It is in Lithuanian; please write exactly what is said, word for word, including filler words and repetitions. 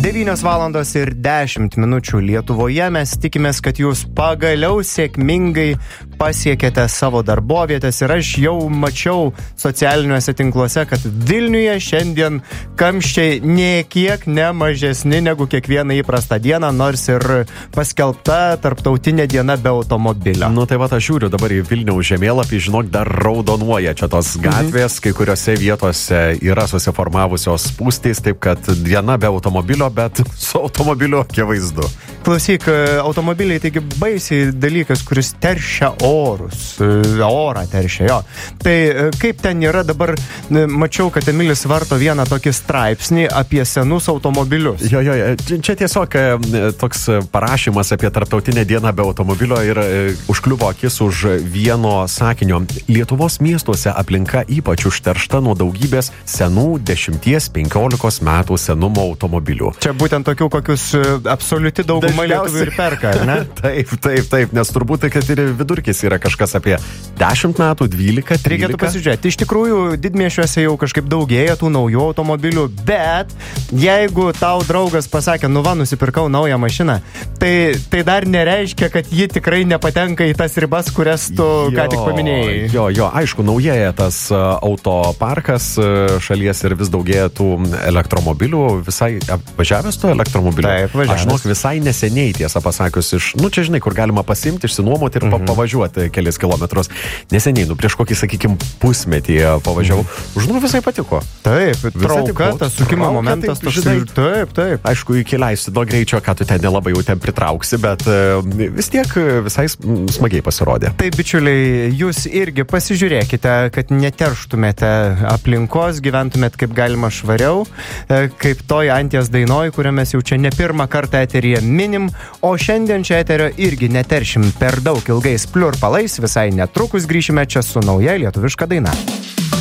devynios valandos ir dešimt minučių Lietuvoje. Mes tikimės, kad jūs pagaliau sėkmingai pasiekėte savo darbovietės ir aš jau mačiau socialiniuose tinkluose, kad Vilniuje šiandien kamščiai nie kiek ne mažesni negu kiekvieną įprastą dieną, nors ir paskelbta tarptautinė diena be automobilio. Nu tai va, aš žiūriu dabar į Vilniaus žemėlapį, žinok, dar raudonuoja čia tos gatvės, mhm. kai kuriuose vietose yra susiformavusios spūstys, taip kad diena be automobilio, bet su automobiliu akivaizdu. Klausyk, automobiliai taigi baisiai dalykas, kuris teršia orus, orą teršia, jo. Tai kaip ten yra dabar, mačiau, kad Emilis varto vieną tokį straipsnį apie senus automobilius. Jo, jo, čia tiesiog toks parašymas apie tarptautinę dieną be automobilio ir užkliuvo akis už vieno sakinio. Lietuvos miestuose aplinka ypač užteršta nuo daugybės senų dešimties penkiolikos metų senumo automobilių. Čia būtent tokių, kokius absoliuti dauguma lietuvių ir perka, ne? Taip, taip, taip, nes turbūt, kad ir vidurkis yra kažkas apie dešimt metų, dvylika, trylika. Reikėtų pasižiūrėti. Iš tikrųjų, didmiesčiuose jau kažkaip daugėja tų naujų automobilių, bet jeigu tau draugas pasakė, nu va, nusipirkau naują mašiną, tai, tai dar nereiškia, kad ji tikrai nepatenka į tas ribas, kurias tu jo, ką tik paminėjai. Jo, jo, aišku, naujėja tas autoparkas šalies ir vis daugėja tų elektromobilių. Visai važiavęs tu elektromobiliu? Taip, važiavęs. Aš žinok, visai neseniai, tiesą pasakius, iš, nu čia žinai, kur galima pasimti, išsinuomoti ir mm-hmm. pavažiuoti kelis kilometrus. Neseniai, nu prieš kokį, sakykim, pusmetį pavažiavau. Mm-hmm. Žinau, visai patiko. Taip, trauka, tas sukimo trauka, momentas, taip, tas, žinai, taip, taip. Aišku, iki leistino greičio, ką tu ten nelabai jau ten pritrauksi, bet vis tiek visai smagiai pasirodė. Taip, bičiuliai, jūs irgi pasižiūrėkite, kad neterštumėte aplinkos, gyventumėt kaip galima švariau, kaip toj Anties dainoj, kurią mes jau čia ne pirmą kartą eteryje minim, o šiandien čia eterio irgi neteršim per daug ilgais pliurpalais, visai netrukus grįšime čia su nauja lietuviška daina.